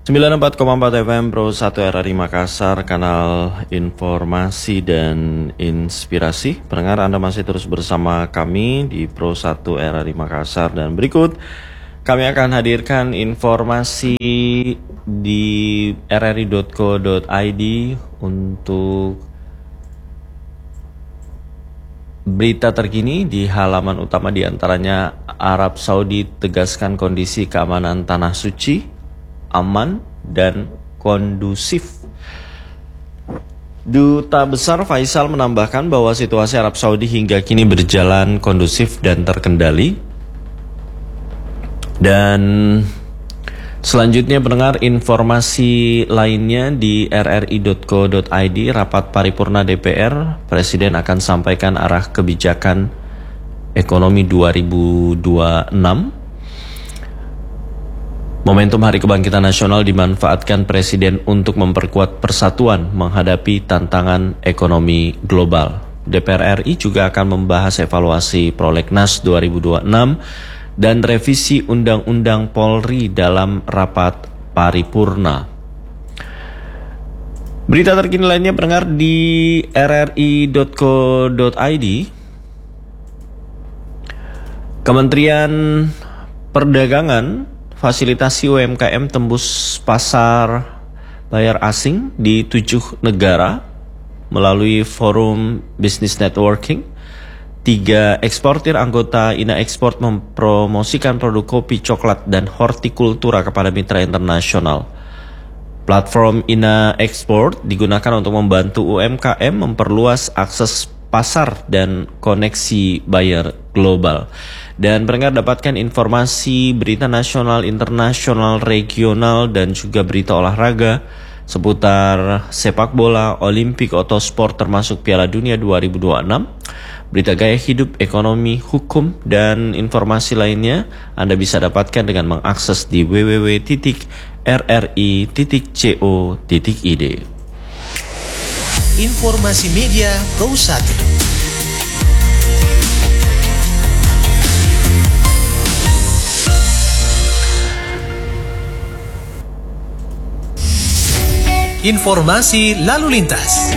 94,4 FM Pro 1 RRI Makassar, kanal informasi dan inspirasi. Pendengar, Anda masih terus bersama kami di Pro 1 RRI Makassar. Dan berikut kami akan hadirkan informasi di rri.co.id untuk berita terkini di halaman utama, diantaranya Arab Saudi tegaskan kondisi keamanan tanah suci aman dan kondusif. Duta Besar Faisal menambahkan bahwa situasi Arab Saudi hingga kini berjalan kondusif dan terkendali. Dan selanjutnya pendengar, informasi lainnya di rri.co.id, rapat paripurna DPR, Presiden akan sampaikan arah kebijakan ekonomi 2026. Momentum Hari Kebangkitan Nasional dimanfaatkan Presiden untuk memperkuat persatuan menghadapi tantangan ekonomi global. DPR RI juga akan membahas evaluasi Prolegnas 2026 dan revisi Undang-Undang Polri dalam rapat paripurna. Berita terkini lainnya pendengar di rri.co.id. Kementerian Perdagangan fasilitasi UMKM tembus pasar bayar asing di 7 negara melalui forum Business Networking. 3 eksportir anggota INA Export mempromosikan produk kopi, coklat, dan hortikultura kepada mitra internasional. Platform INA Export digunakan untuk membantu UMKM memperluas akses pasar dan koneksi buyer global. Dan pendengar, dapatkan informasi berita nasional, internasional, regional, dan juga berita olahraga seputar sepak bola, olimpik, otosport termasuk Piala Dunia 2026, berita gaya hidup, ekonomi, hukum, dan informasi lainnya Anda bisa dapatkan dengan mengakses di www.rri.co.id. Informasi Media Pro 1. Informasi lalu lintas.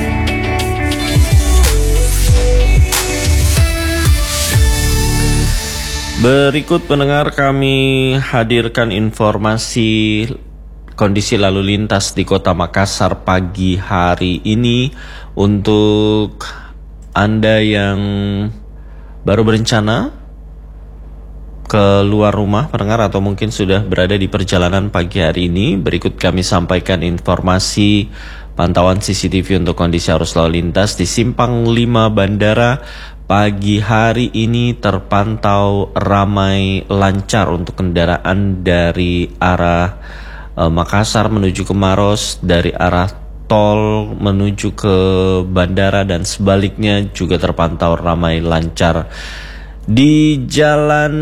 Berikut pendengar, kami hadirkan informasi kondisi lalu lintas di Kota Makassar pagi hari ini untuk Anda yang baru berencana keluar rumah pendengar, atau mungkin sudah berada di perjalanan pagi hari ini. Berikut kami sampaikan informasi pantauan CCTV untuk kondisi arus lalu lintas di Simpang 5 Bandara. Pagi hari ini terpantau ramai lancar untuk kendaraan dari arah Makassar menuju ke Maros, dari arah tol menuju ke bandara, dan sebaliknya juga terpantau ramai lancar. Di Jalan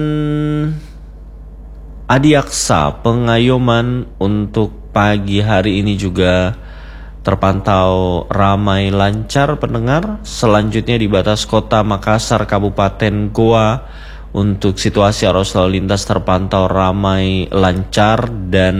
Adiaksa Pengayoman untuk pagi hari ini juga terpantau ramai lancar pendengar. Selanjutnya di batas kota Makassar Kabupaten Goa untuk situasi arus lalu lintas terpantau ramai lancar, dan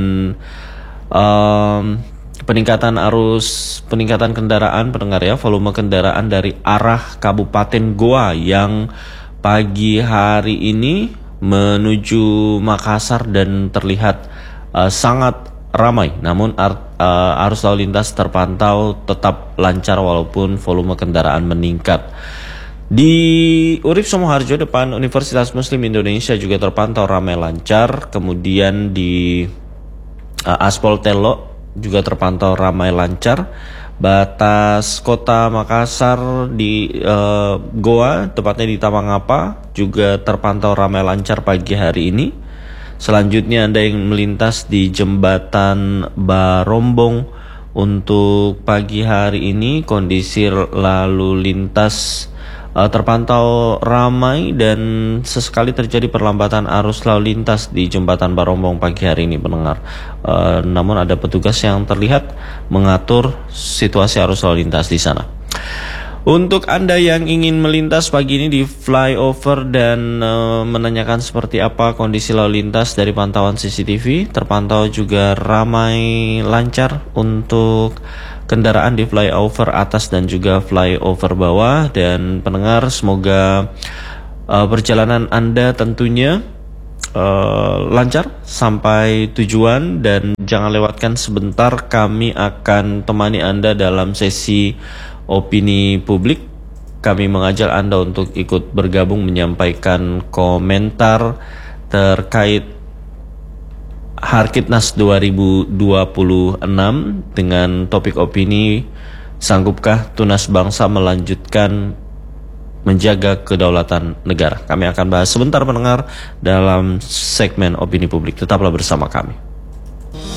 peningkatan kendaraan pendengar ya, volume kendaraan dari arah Kabupaten Goa yang pagi hari ini menuju Makassar dan terlihat sangat ramai. Namun arus lalu lintas terpantau tetap lancar walaupun volume kendaraan meningkat. Di Urip Sumoharjo depan Universitas Muslim Indonesia juga terpantau ramai lancar. Kemudian di Aspol Telo juga terpantau ramai lancar. Batas kota Makassar di Goa, tepatnya di Tamangapa, juga terpantau ramai lancar pagi hari ini. Selanjutnya Anda yang melintas di Jembatan Barombong untuk pagi hari ini, kondisi lalu lintas terpantau ramai dan sesekali terjadi perlambatan arus lalu lintas di Jembatan Barombong pagi hari ini pendengar. Namun ada petugas yang terlihat mengatur situasi arus lalu lintas di sana. Untuk Anda yang ingin melintas pagi ini di flyover dan menanyakan seperti apa kondisi lalu lintas dari pantauan CCTV, terpantau juga ramai lancar untuk kendaraan di flyover atas dan juga flyover bawah. Dan pendengar, semoga perjalanan Anda tentunya lancar sampai tujuan, dan jangan lewatkan sebentar kami akan temani Anda dalam sesi opini publik. Kami mengajak Anda untuk ikut bergabung menyampaikan komentar terkait Harkitnas 2026 dengan topik opini, sanggupkah Tunas Bangsa melanjutkan menjaga kedaulatan negara. Kami akan bahas sebentar pendengar dalam segmen opini publik. Tetaplah bersama kami.